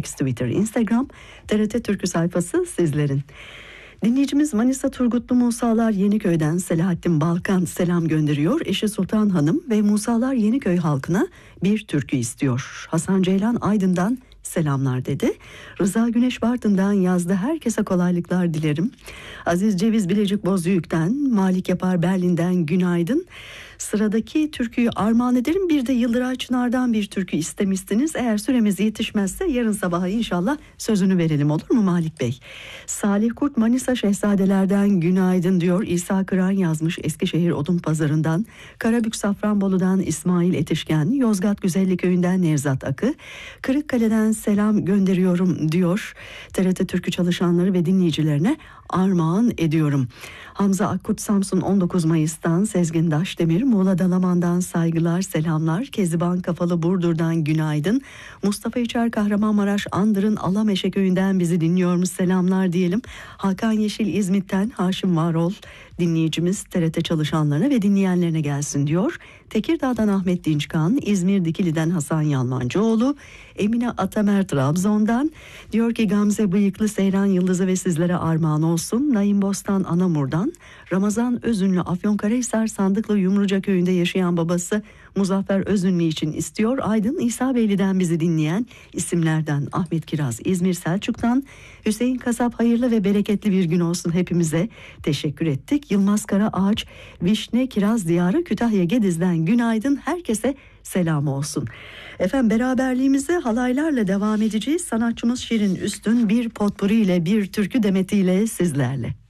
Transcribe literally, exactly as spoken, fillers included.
X, Twitter, Instagram, T R T Türkü sayfası sizlerin. Dinleyicimiz Manisa Turgutlu Musalar Yeniköy'den Selahattin Balkan selam gönderiyor. Eşi Sultan Hanım ve Musalar Yeniköy halkına bir türkü istiyor. Hasan Ceylan Aydın'dan selamlar dedi. Rıza Güneş Bartın'dan yazdı. Herkese kolaylıklar dilerim. Aziz Ceviz Bilecik Bozüyük'ten, Malik Yapar Berlin'den günaydın. Sıradaki türküyü armağan ederim. Bir de Yıldıray Çınar'dan bir türkü istemiştiniz. Eğer süremiz yetişmezse yarın sabaha inşallah sözünü verelim, olur mu Malik Bey? Salih Kurt Manisa Şehzadelerden günaydın diyor. İsa Kıran yazmış Eskişehir Odunpazarı'ndan. Karabük Safranbolu'dan İsmail Etişken. Yozgat Güzellik Köyü'nden Nevzat Akı. Kırıkkale'den selam gönderiyorum diyor. T R T Türkü çalışanları ve dinleyicilerine armağan ediyorum. Hamza Akkurt Samsun on dokuz Mayıs'tan, Sezgin Daşdemir Muğla Dalaman'dan saygılar selamlar. Keziban Kafalı Burdur'dan günaydın. Mustafa İçer Kahramanmaraş Andır'ın Alameşe Köyü'nden bizi dinliyormuş, selamlar diyelim. Hakan Yeşil İzmit'ten Haşim Varol dinleyicimiz T R T çalışanlarına ve dinleyenlerine gelsin diyor. Tekirdağ'dan Ahmet Dinçkan, İzmir Dikili'den Hasan Yalmancıoğlu, Emine Atamer Trabzon'dan diyor ki Gamze Bıyıklı Seyran Yıldızı ve sizlere armağan olsun. Naim Bostan Anamur'dan, Ramazan Özünlü Afyonkarahisar Sandıklı Yumruca Köyü'nde yaşayan babası Muzaffer Özünlü için istiyor. Aydın İsa Beyli'den bizi dinleyen isimlerden Ahmet Kiraz İzmir Selçuk'tan, Hüseyin Kasap hayırlı ve bereketli bir gün olsun hepimize teşekkür ettik. Yılmaz Kara Ağaç Vişne Kiraz Diyarı Kütahya Gediz'den günaydın, herkese selam olsun. Efendim beraberliğimize halaylarla devam edeceğiz. Sanatçımız Şirin Üstün bir potpuri ile bir türkü demetiyle sizlerle.